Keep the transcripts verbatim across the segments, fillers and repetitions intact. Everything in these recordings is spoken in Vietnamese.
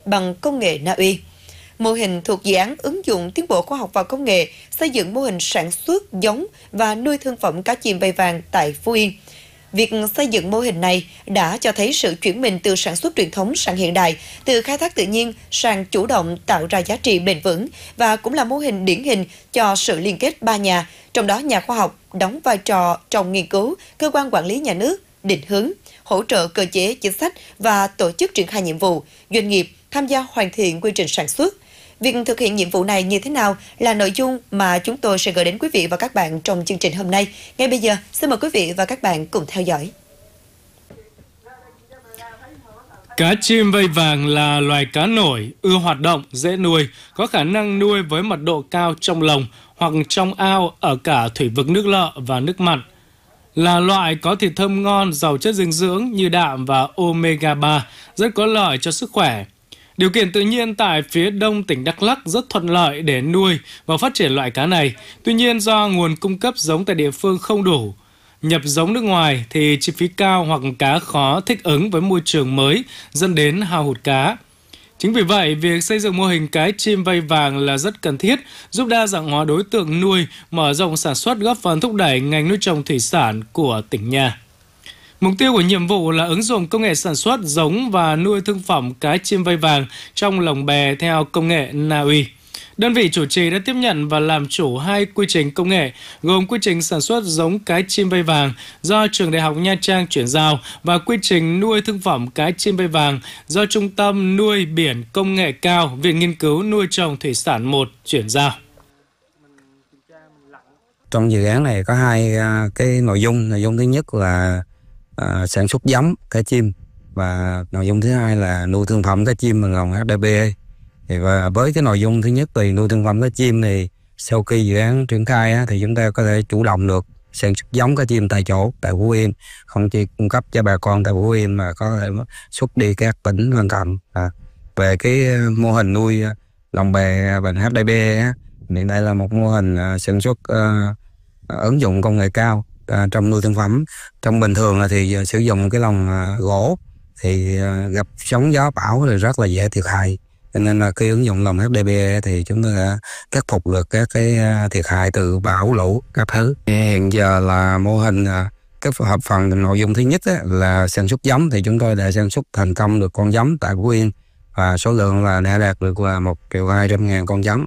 bằng công nghệ Na Uy. Mô hình thuộc dự án ứng dụng tiến bộ khoa học và công nghệ xây dựng mô hình sản xuất, giống và nuôi thương phẩm cá chim vây vàng tại Phú Yên. Việc xây dựng mô hình này đã cho thấy sự chuyển mình từ sản xuất truyền thống sang hiện đại, từ khai thác tự nhiên sang chủ động tạo ra giá trị bền vững và cũng là mô hình điển hình cho sự liên kết ba nhà, trong đó nhà khoa học đóng vai trò trong nghiên cứu, cơ quan quản lý nhà nước, định hướng, hỗ trợ cơ chế chính sách và tổ chức triển khai nhiệm vụ, doanh nghiệp tham gia hoàn thiện quy trình sản xuất. Việc thực hiện nhiệm vụ này như thế nào là nội dung mà chúng tôi sẽ gửi đến quý vị và các bạn trong chương trình hôm nay. Ngay bây giờ, xin mời quý vị và các bạn cùng theo dõi. Cá chim vây vàng là loài cá nổi, ưa hoạt động, dễ nuôi, có khả năng nuôi với mật độ cao trong lồng hoặc trong ao ở cả thủy vực nước lợ và nước mặn. Là loại có thịt thơm ngon, giàu chất dinh dưỡng như đạm và omega ba, rất có lợi cho sức khỏe. Điều kiện tự nhiên tại phía đông tỉnh Đắk Lắk rất thuận lợi để nuôi và phát triển loại cá này. Tuy nhiên do nguồn cung cấp giống tại địa phương không đủ, nhập giống nước ngoài thì chi phí cao hoặc cá khó thích ứng với môi trường mới dẫn đến hao hụt cá. Chính vì vậy, việc xây dựng mô hình cái chim vây vàng là rất cần thiết, giúp đa dạng hóa đối tượng nuôi, mở rộng sản xuất, góp phần thúc đẩy ngành nuôi trồng thủy sản của tỉnh nhà. Mục tiêu của nhiệm vụ là ứng dụng công nghệ sản xuất, giống và nuôi thương phẩm cái chim vây vàng trong lồng bè theo công nghệ Na Uy. Đơn vị chủ trì đã tiếp nhận và làm chủ hai quy trình công nghệ, gồm quy trình sản xuất giống cái chim vây vàng do Trường Đại học Nha Trang chuyển giao và quy trình nuôi thương phẩm cái chim vây vàng do Trung tâm Nuôi Biển Công nghệ Cao, Viện Nghiên cứu Nuôi trồng Thủy sản một chuyển giao. Trong dự án này có hai cái nội dung. Nội dung thứ nhất là À, sản xuất giống cá chim và nội dung thứ hai là nuôi thương phẩm cá chim bằng lồng hát đê pê e. Thì và với cái nội dung thứ nhất thì nuôi thương phẩm cá chim thì sau khi dự án triển khai á, thì chúng ta có thể chủ động được sản xuất giống cá chim tại chỗ tại Phú Yên, không chỉ cung cấp cho bà con tại Phú Yên mà có thể xuất đi các tỉnh lân cận. À, về cái mô hình nuôi lồng bè bằng hát đê pê e á, hiện đây là một mô hình sản xuất uh, ứng dụng công nghệ cao trong nuôi thương phẩm. Trong bình thường là thì sử dụng cái lồng gỗ thì gặp sóng gió bão thì rất là dễ thiệt hại, cho nên là khi ứng dụng lồng hát đê pê e thì chúng tôi đã khắc phục được các cái thiệt hại từ bão lũ các thứ. Hiện giờ là mô hình cái hợp phần nội dung thứ nhất là sản xuất giống, thì chúng tôi đã sản xuất thành công được con giống tại Phú Yên và số lượng là đã đạt được là một triệu hai trăm ngàn con giống.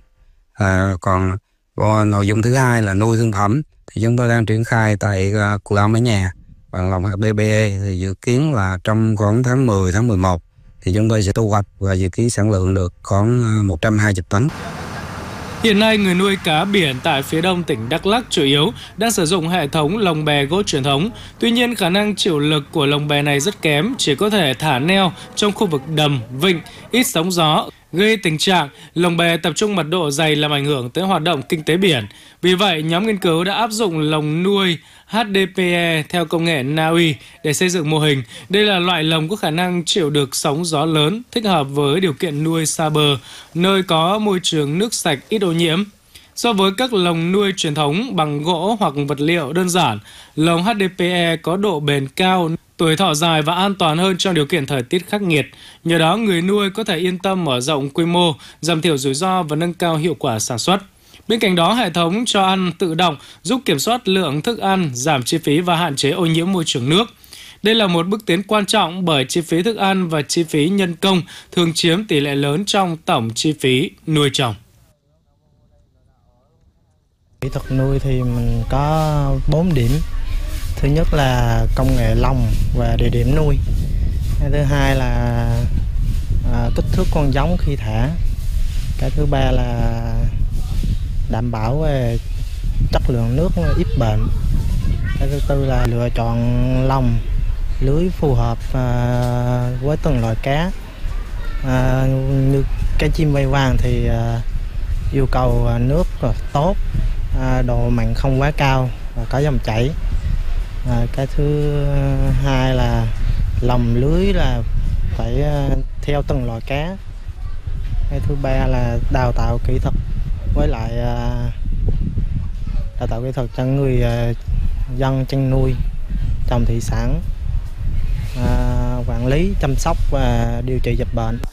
À, còn nội dung thứ hai là nuôi thương phẩm thì chúng tôi đang triển khai tại uh, Cù Lao Mái Nhà bằng lồng hát đê pê e, thì dự kiến là trong khoảng tháng mười, tháng mười một thì chúng tôi sẽ thu hoạch và dự kiến sản lượng được khoảng uh, một trăm hai mươi tấn. Hiện nay, người nuôi cá biển tại phía đông tỉnh Đắk Lắk chủ yếu đang sử dụng hệ thống lồng bè gỗ truyền thống. Tuy nhiên, khả năng chịu lực của lồng bè này rất kém, chỉ có thể thả neo trong khu vực đầm, vịnh, ít sóng gió, gây tình trạng lồng bè tập trung mật độ dày làm ảnh hưởng tới hoạt động kinh tế biển. Vì vậy, nhóm nghiên cứu đã áp dụng lồng nuôi hát đê pê e theo công nghệ Na Uy để xây dựng mô hình. Đây là loại lồng có khả năng chịu được sóng gió lớn, thích hợp với điều kiện nuôi xa bờ, nơi có môi trường nước sạch ít ô nhiễm. So với các lồng nuôi truyền thống bằng gỗ hoặc vật liệu đơn giản, lồng hát đê pê e có độ bền cao, tuổi thọ dài và an toàn hơn trong điều kiện thời tiết khắc nghiệt. Nhờ đó, người nuôi có thể yên tâm mở rộng quy mô, giảm thiểu rủi ro và nâng cao hiệu quả sản xuất. Bên cạnh đó, hệ thống cho ăn tự động giúp kiểm soát lượng thức ăn, giảm chi phí và hạn chế ô nhiễm môi trường nước. Đây là một bước tiến quan trọng bởi chi phí thức ăn và chi phí nhân công thường chiếm tỷ lệ lớn trong tổng chi phí nuôi trồng. Kỹ thuật nuôi thì mình có bốn điểm. Thứ nhất là công nghệ lồng và địa điểm nuôi. Thứ hai là à, kích thước con giống khi thả. Cái thứ ba là đảm bảo về chất lượng nước ít bệnh. Cái thứ tư là lựa chọn lồng, lưới phù hợp à, với từng loại cá. À, như cá chim vây vàng thì à, yêu cầu nước tốt, à, độ mặn không quá cao và có dòng chảy. À, cái thứ hai là lồng lưới là phải uh, theo từng loại cá. Cái thứ ba là đào tạo kỹ thuật với lại uh, đào tạo kỹ thuật cho người uh, dân chăn nuôi trồng thủy sản, uh, quản lý chăm sóc và điều trị dịch bệnh.